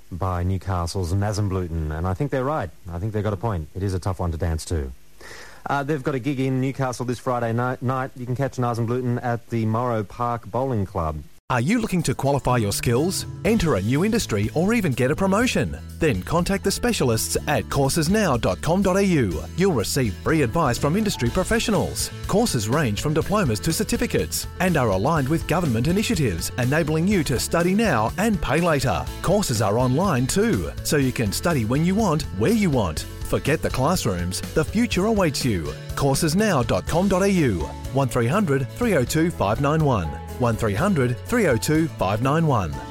by Newcastle's Nasenbluten, and I think they're right. I think they've got a point. It is a tough one to dance to. They've got a gig in Newcastle this Friday night. You can catch Nasenbluten at the Morrow Park Bowling Club. Are you looking to qualify your skills, enter a new industry or even get a promotion? Then contact the specialists at coursesnow.com.au. You'll receive free advice from industry professionals. Courses range from diplomas to certificates and are aligned with government initiatives, enabling you to study now and pay later. Courses are online too, so you can study when you want, where you want. Forget the classrooms, the future awaits you. Coursesnow.com.au 1300 302 591 1300 302 591.